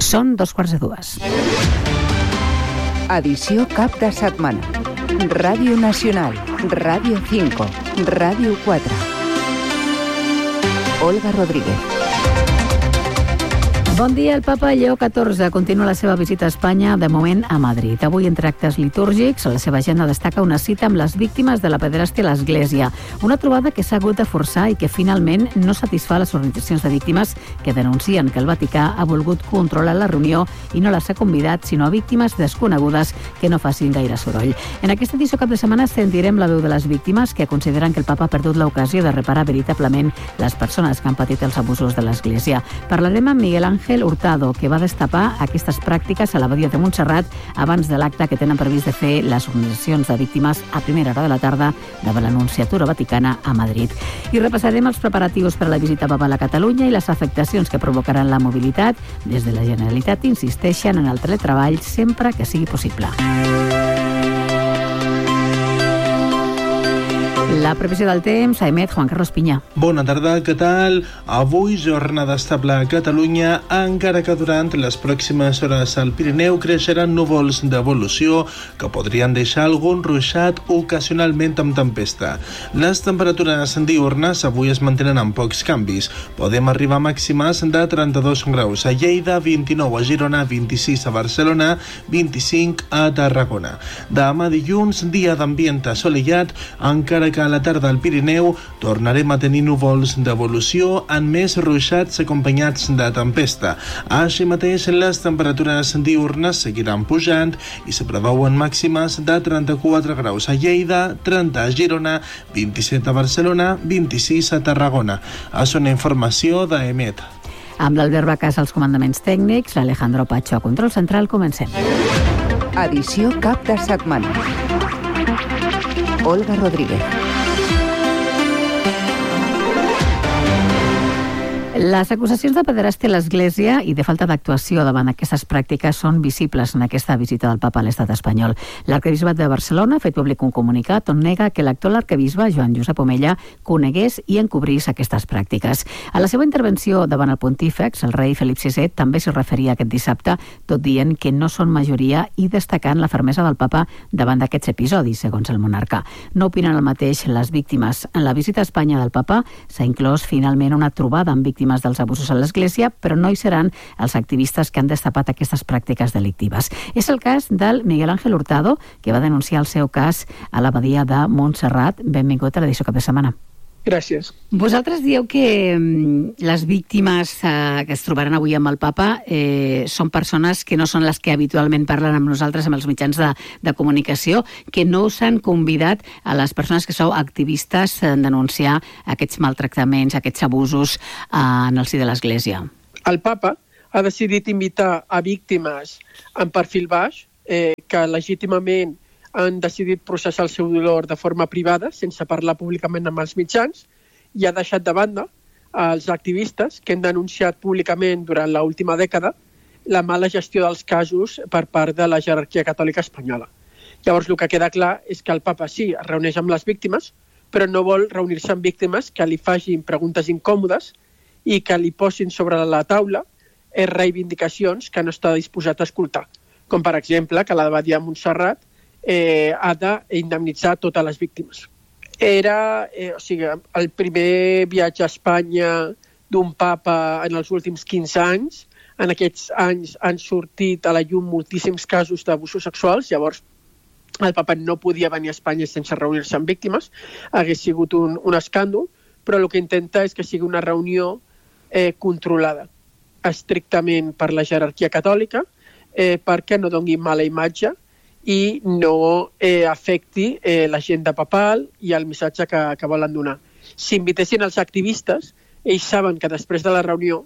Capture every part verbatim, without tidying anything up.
Són dos quarts de dues. Edició cap de setmana. Ràdio Nacional, Ràdio cinco, Ràdio quatre. Olga Rodríguez. Bon dia. El papa Lleó catorze continua la seva visita a Espanya, de moment a Madrid. Avui, entre actes litúrgics, a la seva agenda destaca una cita amb les víctimes de la pederàstia a l'Església. Una trobada que s'ha hagut de forçar i que finalment no satisfà les organitzacions de víctimes que denuncien que el Vaticà ha volgut controlar la reunió i no les ha convidat, sinó a víctimes desconegudes que no facin gaire soroll. En aquesta edició cap de setmana sentirem la veu de les víctimes que consideren que el papa ha perdut l'ocasió de reparar veritablement les persones que han patit els abusos de l'Església. Parlarem amb Miguel Ángel Hurtado, que va destapar aquestes pràctiques a l'abadia de Montserrat abans de l'acte que tenen previst de fer les organitzacions de víctimes a primera hora de la tarda davant la Nunciatura Vaticana a Madrid. I repassarem els preparatius per a la visita papal a Catalunya i les afectacions que provocaran la mobilitat. Des de la Generalitat insisteixen en el teletreball sempre que sigui possible. La previsió del temps, a emet Juan Carlos Piña. Bona tarda, què tal? Avui jornada estable a Catalunya, encara que durant les pròximes hores al Pirineu creixeran núvols d'evolució que podrien deixar algun ruixat ocasionalment amb tempesta. Les temperatures diürnes avui es mantenen amb pocs canvis. Podem arribar a màximes de trenta-dos graus a Lleida, vint-i-nou a Girona, vint-i-sis a Barcelona, vint-i-cinc a Tarragona. Demà dilluns, dia d'ambient assolellat, encara que a la tarda al Pirineu tornarem a tenir núvols d'evolució amb més ruixats acompanyats de tempesta. Així mateix, les temperatures diürnes seguiran pujant i se preveuen màximes de trenta-quatre graus a Lleida, trenta a Girona, vint-i-set a Barcelona, vint-i-sis a Tarragona. És una informació d'Emet. Amb l'Albert Bacàs als comandaments tècnics, l'Alejandro Pacho a control central, comencem. Edició cap de setmana. Olga Rodríguez. Les acusacions de pederàstia a l'Església i de falta d'actuació davant aquestes pràctiques són visibles en aquesta visita del papa a l'estat espanyol. L'arquebisbat de Barcelona ha fet públic un comunicat on nega que l'actual arquebisbe, Joan Josep Omella, conegués i encobrís aquestes pràctiques. A la seva intervenció davant el pontífex, el rei Felip sisè també s'hi referia aquest dissabte, tot dient que no són majoria i destacant la fermesa del papa davant d'aquests episodis, segons el monarca. No opinen el mateix les víctimes. En la visita a Espanya del papa s'ha inclòs finalment una trobada amb víctimes dels abusos a l'Església, però no hi seran els activistes que han destapat aquestes pràctiques delictives. És el cas del Miguel Ángel Hurtado, que va denunciar el seu cas a l'abadia de Montserrat. Benvingut a l'edició cap de setmana. Gràcies. Vosaltres dieu que mm, les víctimes eh, que es trobaran avui amb el papa eh, són persones que no són les que habitualment parlen amb nosaltres, amb els mitjans de, de comunicació, que no us han convidat a les persones que sou activistes en denunciar aquests maltractaments, aquests abusos eh, en el si de l'Església. El papa ha decidit invitar a víctimes en perfil baix, eh, que legítimament han decidit processar el seu dolor de forma privada, sense parlar públicament amb els mitjans, i ha deixat de banda els activistes que han denunciat públicament durant l'última dècada la mala gestió dels casos per part de la jerarquia catòlica espanyola. Llavors, el que queda clar és que el papa sí es reuneix amb les víctimes, però no vol reunir-se amb víctimes que li facin preguntes incòmodes i que li posin sobre la taula reivindicacions que no està disposat a escoltar, com per exemple que l'abadia de Montserrat Eh, ha d'indemnitzar totes les víctimes. Era eh, o sigui, el primer viatge a Espanya d'un papa en els últims quinze anys. En aquests anys han sortit a la llum moltíssims casos d'abusos sexuals, llavors el papa no podia venir a Espanya sense reunir-se amb víctimes, hagués sigut un, un escàndol, però el que intenta és que sigui una reunió eh, controlada estrictament per la jerarquia catòlica, eh, perquè no doni mala imatge i no eh, afecti eh, l'agenda papal i el missatge que, que volen donar. Si invitessin els activistes, ells saben que després de la reunió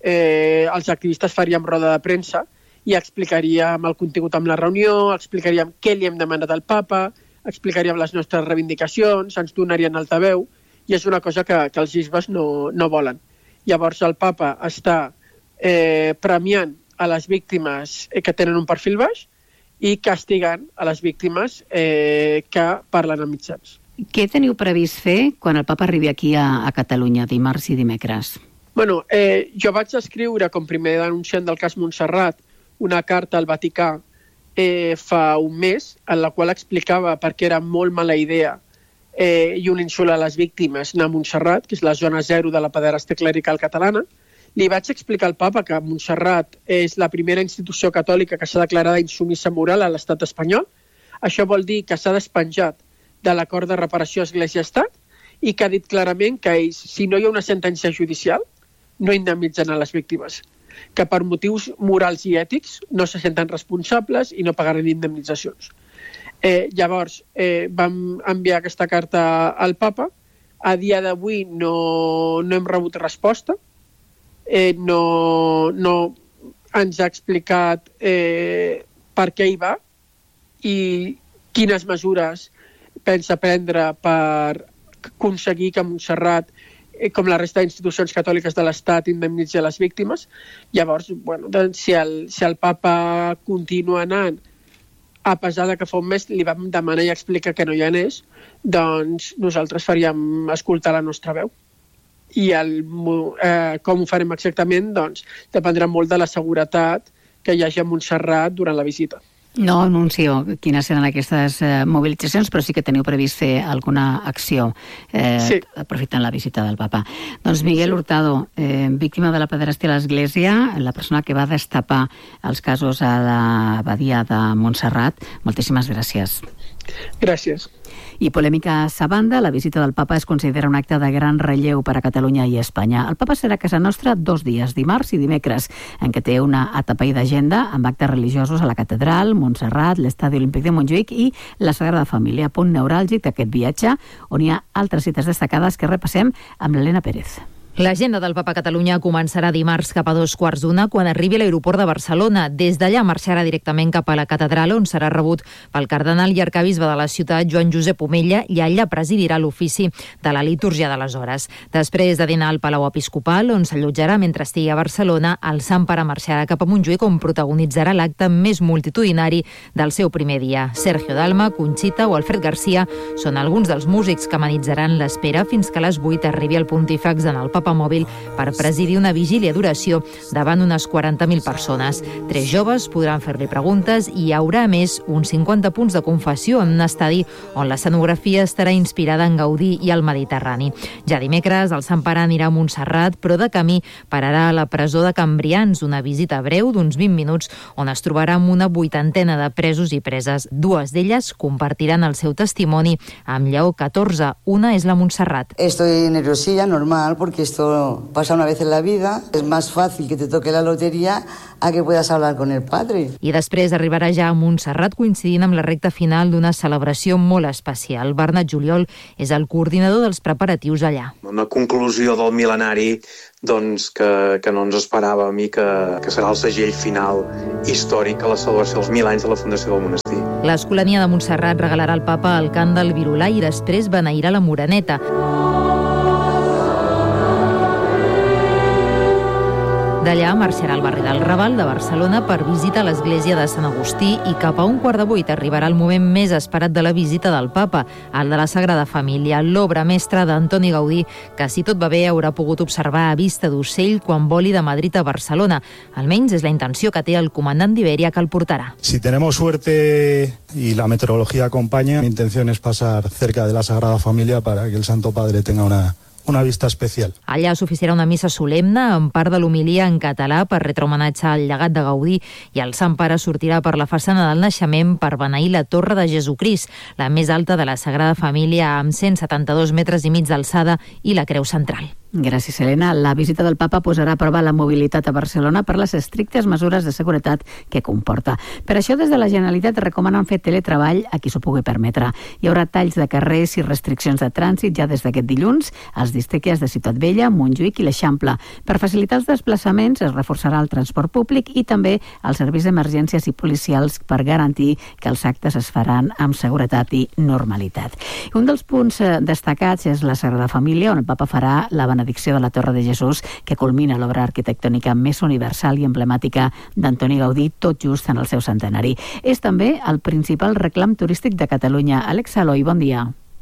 eh, els activistes faríem roda de premsa i explicaríem el contingut amb la reunió, explicaríem què li hem demanat al papa, explicaríem les nostres reivindicacions, ens donarien altaveu, i és una cosa que, que els bisbes no, no volen. Llavors el papa està eh, premiant a les víctimes eh, que tenen un perfil baix i castigant a les víctimes eh, que parlen a mitjans. Què teniu previst fer quan el papa arribi aquí a, a Catalunya, dimarts i dimecres? Bueno, eh, jo vaig escriure, com primer denunciant del cas Montserrat, una carta al Vaticà eh, fa un mes, en la qual explicava per què era molt mala idea eh, i un insult a les víctimes anar a Montserrat, que és la zona zero de la pederàstia clerical catalana. Li vaig explicar al papa que Montserrat és la primera institució catòlica que s'ha declarat insubmisa moral a l'estat espanyol. Això vol dir que s'ha despenjat de l'acord de reparació Església-Estat i que ha dit clarament que ells, si no hi ha una sentència judicial, no indemnitzen a les víctimes, que per motius morals i ètics no se senten responsables i no pagaran indemnitzacions. Eh, llavors, eh, vam enviar aquesta carta al papa. A dia d'avui no, no hem rebut resposta. Eh, no, no ens ha explicat eh, per què hi va i quines mesures pensa prendre per aconseguir que Montserrat, eh, com la resta d'institucions catòliques de l'Estat, indemnitzi a les víctimes. Llavors, bueno, doncs, si, el, si el papa continua anant, a pesar de que fa un mes li vam demanar i explicar que no hi anés, doncs nosaltres faríem escoltar la nostra veu. I el, eh, com ho farem exactament, doncs, dependrà molt de la seguretat que hi hagi a Montserrat durant la visita. No anuncio quines seran aquestes eh, mobilitzacions, però sí que teniu previst fer alguna acció eh, sí. aprofitant la visita del papa. Doncs Miguel Hurtado, eh, víctima de la pederàstia a l'Església, la persona que va destapar els casos a l'abadia de Montserrat, moltíssimes gràcies. Gràcies. I polèmica a sa banda, la visita del papa es considera un acte de gran relleu per a Catalunya i Espanya. El papa serà a casa nostra dos dies, dimarts i dimecres, en què té una atapeïda agenda amb actes religiosos a la catedral, Montserrat, l'Estadi Olímpic de Montjuïc i la Sagrada Família, punt neuràlgic d'aquest viatge, on hi ha altres cites destacades que repassem amb l'Helena Pérez. L'agenda del Papa a Catalunya començarà dimarts cap a dos quarts d'una quan arribi a l'aeroport de Barcelona. Des d'allà marxarà directament cap a la catedral, on serà rebut pel cardenal i arcabisbe de la ciutat, Joan Josep Omella, i allà presidirà l'ofici de la litúrgia de les hores. Després de dinar al Palau Episcopal, on s'allotjarà mentre estigui a Barcelona, el Sant Pare marxarà cap a Montjuïc, on protagonitzarà l'acte més multitudinari del seu primer dia. Sergio Dalma, Conxita o Alfred Garcia són alguns dels músics que amenitzaren l'espera fins que a les vuit arribi el pontífex en el Papa mòbil per presidir una vigília d'oració davant unes quaranta mil persones. Tres joves podran fer-li preguntes i hi haurà, a més, uns cinquanta punts de confessió en un estadi on l'escenografia estarà inspirada en Gaudí i el Mediterrani. Ja dimecres, el Sant Pare anirà a Montserrat, però de camí pararà a la presó de Cambrians, una visita breu d'uns vint minuts on es trobarà amb una vuitantena de presos i preses. Dues d'elles compartiran el seu testimoni amb Lleó catorze. Una és la Montserrat. Estoy nerviosilla, normal, porque esto pasa una vez en la vida. Es más fácil que te toque la lotería a que puedas hablar con el padre. I després arribarà ja a Montserrat coincidint amb la recta final d'una celebració molt especial. Bernat Juliol és el coordinador dels preparatius allà. Una conclusió del mil·lenari doncs, que, que no ens esperàvem i que, que serà el segell final històric a la celebració dels mil anys de la fundació del monestir. L'Escolania de Montserrat regalarà al papa el cant del Virolà i després beneirà la Moreneta. D'allà marxarà al barri del Raval de Barcelona per visita a l'església de Sant Agustí i cap a un quart de vuit arribarà el moment més esperat de la visita del papa, el de la Sagrada Família, l'obra mestra d'Antoni Gaudí, que si tot va bé haurà pogut observar a vista d'ocell quan voli de Madrid a Barcelona. Almenys és la intenció que té el comandant d'Iberia, que el portarà. Si tenemos suerte y la meteorología acompaña, mi intención es pasar cerca de la Sagrada Familia para que el Santo Padre tenga una una vista especial. Allà s'oficiarà una missa solemne amb part de l'homilia en català per retre homenatge al llegat de Gaudí i el Sant Pare sortirà per la façana del naixement per beneir la Torre de Jesucrist, la més alta de la Sagrada Família, amb cent setanta-dos metres i mig d'alçada i la creu central. Gràcies, Helena. La visita del papa posarà a prova la mobilitat a Barcelona per les estrictes mesures de seguretat que comporta. Per això, des de la Generalitat recomanen fer teletreball a qui s'ho pugui permetre. Hi haurà talls de carrers i restriccions de trànsit ja des d'aquest dilluns als districtes de Ciutat Vella, Montjuïc i l'Eixample. Per facilitar els desplaçaments es reforçarà el transport públic i també els serveis d'emergències i policials per garantir que els actes es faran amb seguretat i normalitat. Un dels punts destacats és la Sagrada Família, on el papa farà la benedicció de la Torre de Jesús, que culmina l'obra arquitectònica més universal i emblemàtica d'Antoni Gaudí, tot just en el seu centenari. És també el principal reclam turístic de Catalunya. Àlex Saloi, bon dia.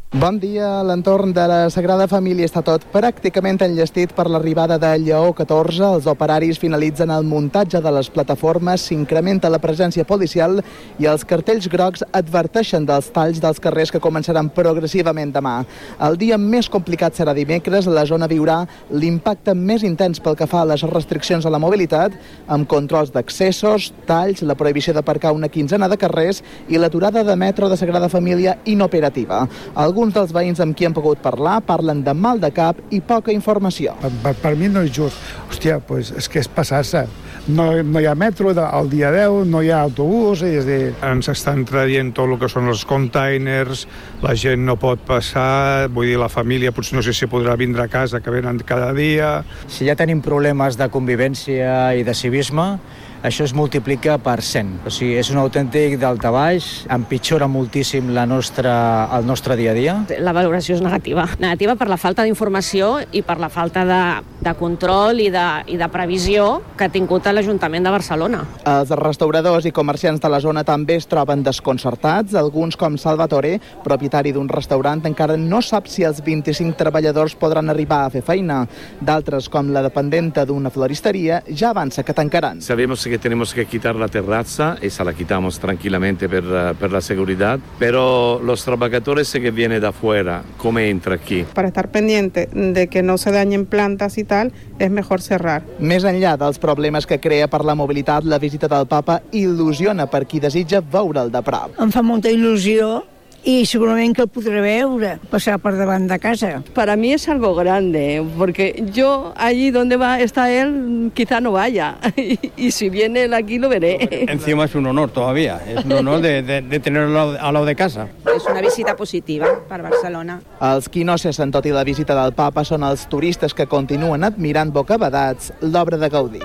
Bon dia. L'entorn de la Sagrada Família està tot pràcticament enllestit per l'arribada de Lleó catorze. Els operaris finalitzen el muntatge de les plataformes, s'incrementa la presència policial i els cartells grocs adverteixen dels talls dels carrers que començaran progressivament demà. El dia més complicat serà dimecres. La zona viurà l'impacte més intens pel que fa a les restriccions a la mobilitat, amb controls d'accessos, talls, la prohibició d'aparcar una quinzena de carrers i l'aturada de metro de Sagrada Família inoperativa. Alguns dels veïns amb qui hem pogut parlar parlen de mal de cap i poca informació. Per, per, per mi no és just. Hòstia, pues és que és passar-se. No, no hi ha metro al dia deu, no hi ha autobús, és dir... Ens estan traient tot el que són els containers, la gent no pot passar, vull dir, la família potser no sé si podrà vindre a casa, que venen cada dia... Si ja tenim problemes de convivència i de civisme, això es multiplica per cent. O sigui, és un autèntic daltabaix, empitjora moltíssim la nostra, el nostre dia a dia. La valoració és negativa. Negativa per la falta d'informació i per la falta de, de control i de, i de previsió que ha tingut l'Ajuntament de Barcelona. Els restauradors i comerciants de la zona també es troben desconcertats. Alguns, com Salvatore, propietari d'un restaurant, encara no sap si els vint-i-cinc treballadors podran arribar a fer feina. D'altres, com la dependenta d'una floristeria, ja avança que tancaran. Sabemos que tenemos que quitar la terraza, esa la quitamos tranquilamente per, per la seguridad, pero los trabajadores que vienen de afuera, ¿cómo entra aquí? Para estar pendiente de que no se dañen plantas y tal, es mejor cerrar. Més enllà dels problemes que crea per la mobilitat, la visita del papa il·lusiona per qui desitja veure'l de prop. Em fa molta il·lusió y seguramente que el podré veure, pasar por davant de casa. Para mí es algo grande, porque yo allí donde va está él, quizá no vaya, y, y si viene él aquí lo veré. Encima es un honor todavía, es un honor de, de, de tenerlo al lado, al lado de casa. És una visita positiva per Barcelona. Els qui no cessen tot i la visita del papa són els turistes que continuen admirant bocabadats l'obra de Gaudí.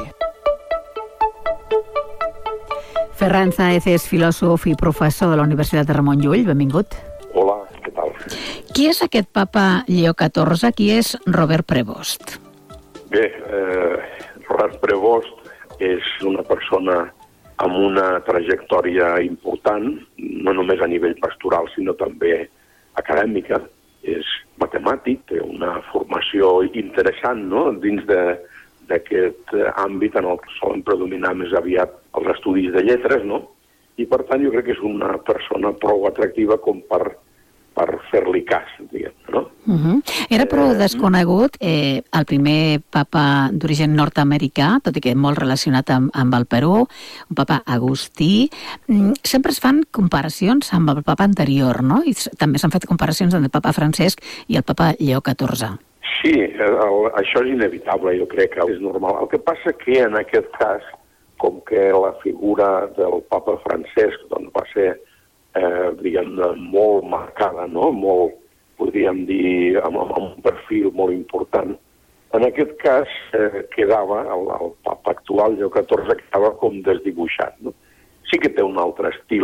Ferran Sáez és filòsof i professor de la Universitat de Ramon Llull. Benvingut. Hola, què tal? Qui és aquest papa Lleó catorze? Qui és Robert Prevost? Bé, eh, Robert Prevost és una persona amb una trajectòria important, no només a nivell pastoral, sinó també acadèmica. És matemàtic, té una formació interessant, no?, dins de d'aquest àmbit en el que solen predominar més aviat els estudis de lletres, no? I, per tant, jo crec que és una persona prou atractiva com per, per fer-li cas, diguem, no? Uh-huh. Era prou desconegut eh, el primer papa d'origen nord-americà, tot i que molt relacionat amb, amb el Perú, un papa Agustí. Mm, sempre es fan comparacions amb el papa anterior, no? I també s'han fet comparacions amb el papa Francesc i el papa Lleó catorze. Sí, el, això és inevitable, jo crec que és normal. El que passa que en aquest cas, com que la figura del papa Francesc doncs, va ser, eh, diguem-ne, molt marcada, no?, molt, podríem dir, amb, amb un perfil molt important, en aquest cas eh, quedava, el, el papa actual, Lleó catorze, quedava com desdibuixat, no? Sí que té un altre estil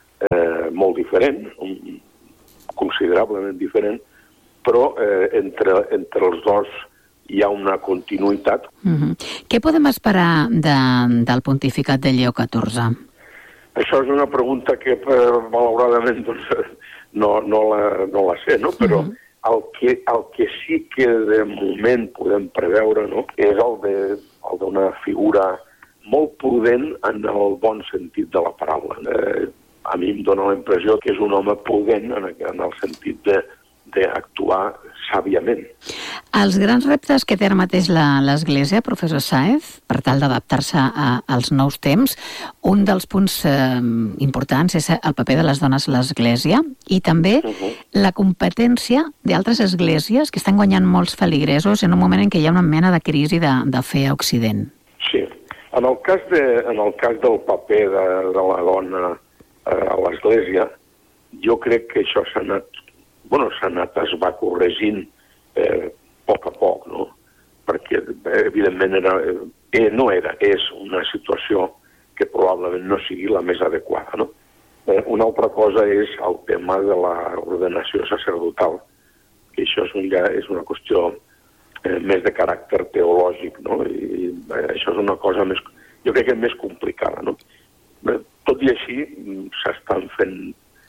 eh, molt diferent, un, considerablement diferent, però eh, entre, entre els dos hi ha una continuïtat. Uh-huh. Què podem esperar de, del pontificat de Lleó catorze? Això és una pregunta que, malauradament, doncs, no, no, la, no la sé, no? Però uh-huh. el, que, el que sí que de moment podem preveure, no?, és el de, el d'una figura molt prudent en el bon sentit de la paraula. Eh, a mi em dóna la impressió que és un home prudent en, en el sentit de d'actuar sàviament. Els grans reptes que té ara mateix l'Església, professor Sáez, per tal d'adaptar-se als nous temps, un dels punts eh, importants és el paper de les dones a l'Església i també uh-huh. la competència d'altres esglésies que estan guanyant molts feligresos en un moment en què hi ha una mena de crisi de, de fe a Occident. Sí. En el cas, de, en el cas del paper de, de la dona eh, a l'Església, jo crec que això s'ha anat bueno, s'ha anat, es va corregint eh, a poc a poc, no? Perquè, evidentment, era, eh, no era, és una situació que probablement no sigui la més adequada, no? Eh, una altra cosa és el tema de l'ordenació sacerdotal, que això és una, és una qüestió eh, més de caràcter teològic, no? I eh, això és una cosa més, jo crec que és més complicada, no? Eh, tot i així, s'estan fent, s'estan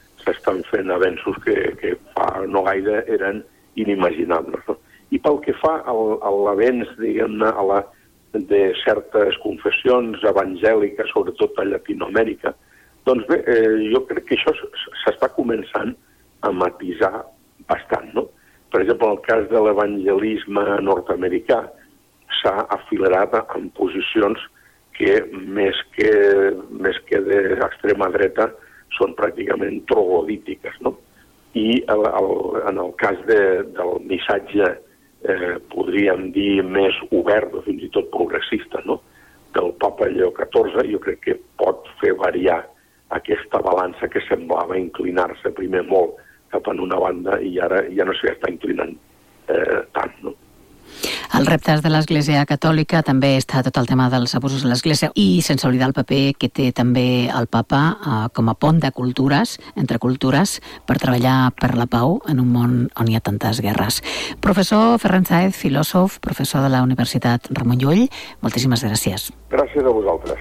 estan fent avenços que, que fa no gaire eren inimaginables. No? I pel que fa al, a l'avenç, diguem-ne, a la, de certes confessions evangèliques, sobretot a Llatinoamèrica, doncs bé, eh, jo crec que això s'està començant a matisar bastant, no? Per exemple, en el cas de l'evangelisme nord-americà s'ha afilerat en posicions que més que, més que d'extrema dreta són pràcticament troglodítiques, no? I el, el, en el cas de, del missatge, eh, podríem dir, més obert o fins i tot progressista, no? Del papa Lleó catorze, jo crec que pot fer variar aquesta balança que semblava inclinar-se primer molt cap en una banda i ara ja no s'hi està inclinant eh, tant, no? Els reptes de l'Església Catòlica també està tot el tema dels abusos de l'Església i sense oblidar el paper que té també el papa eh, com a pont de cultures, entre cultures, per treballar per la pau en un món on hi ha tantes guerres. Professor Ferran Sáez, filòsof, professor de la Universitat Ramon Llull, moltíssimes gràcies. Gràcies a vosaltres.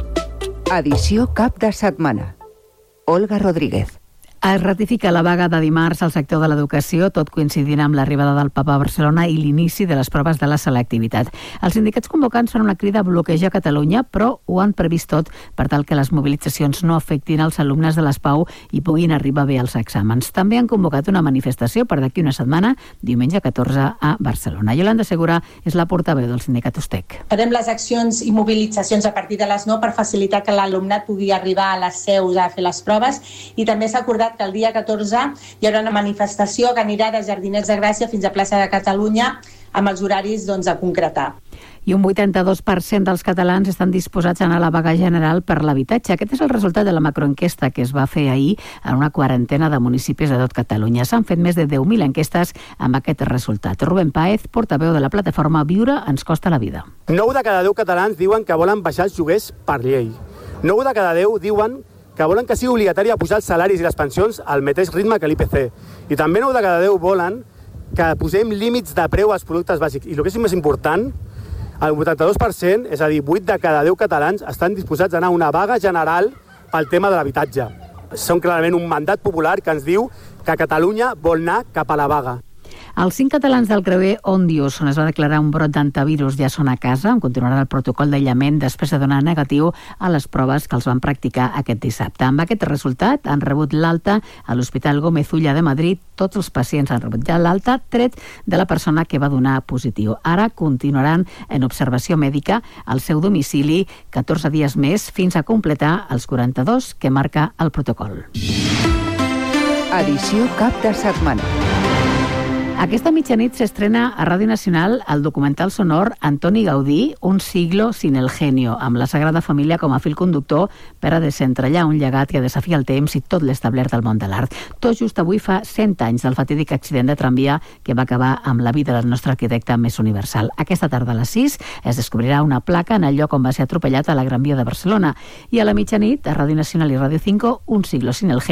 Edició cap de setmana. Olga Rodríguez. Es ratifica la vaga de dimarts al sector de l'educació, tot coincidint amb l'arribada del papa a Barcelona i l'inici de les proves de la selectivitat. Els sindicats convocants fan una crida a bloquejar Catalunya, però ho han previst tot per tal que les mobilitzacions no afectin els alumnes de l'ESPAU i puguin arribar bé als exàmens. També han convocat una manifestació per d'aquí una setmana, diumenge catorze, a Barcelona. Yolanda Segura és la portaveu del sindicat USTEC. Farem les accions i mobilitzacions a partir de les nou per facilitar que l'alumnat pugui arribar a les seus a fer les proves i també s'ha acordat que el dia catorze hi haurà una manifestació que anirà de Jardinets de Gràcia fins a plaça de Catalunya amb els horaris doncs, a concretar. I un vuitanta-dos per cent dels catalans estan disposats a anar a la vaga general per l'habitatge. Aquest és el resultat de la macroenquesta que es va fer ahir en una quarantena de municipis de tot Catalunya. S'han fet més de deu mil enquestes amb aquest resultat. Rubén Páez, portaveu de la plataforma Viure ens costa la vida. nou de cada deu catalans diuen que volen baixar els lloguers per llei. nou de cada deu diuen que volen que sigui obligatori pujar els salaris i les pensions al mateix ritme que l'I P C. I també nou de cada deu volen que posem límits de preu als productes bàsics. I el que és més important, el vuitanta-dos per cent, és a dir, vuit de cada deu catalans, estan disposats a anar a una vaga general pel tema de l'habitatge. Són clarament un mandat popular que ens diu que Catalunya vol anar cap a la vaga. Els cinc catalans del creuer Òndius, on es va declarar un brot d'antivirus, ja són a casa, on continuarà el protocol d'aïllament després de donar negatiu a les proves que els van practicar aquest dissabte. Amb aquest resultat han rebut l'alta a l'Hospital Gómez Ulla de Madrid. Tots els pacients han rebut ja l'alta, tret de la persona que va donar positiu. Ara continuaran en observació mèdica al seu domicili catorze dies més fins a completar els quaranta-dos que marca el protocol. Edició cap de setmana. Aquesta mitjanit s'estrena a Ràdio Nacional el documental sonor Antoni Gaudí, Un siglo sin el genio, amb la Sagrada Família com a fil conductor per a desentrellar un llegat que desafia el temps i tot l'establert del món de l'art. Tot just avui fa cent anys del fatídic accident de tramvia que va acabar amb la vida del nostre arquitecte més universal. Aquesta tarda a les sis es descobrirà una placa en el lloc on va ser atropellat a la Gran Via de Barcelona. I a la mitjanit, a Ràdio Nacional i Ràdio cinco, Un siglo sin el genio,